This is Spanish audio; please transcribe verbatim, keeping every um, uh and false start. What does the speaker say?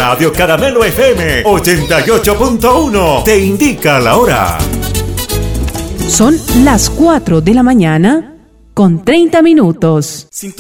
Radio Caramelo F M ochenta y ocho punto uno te indica la hora. Son las cuatro de la mañana con treinta minutos.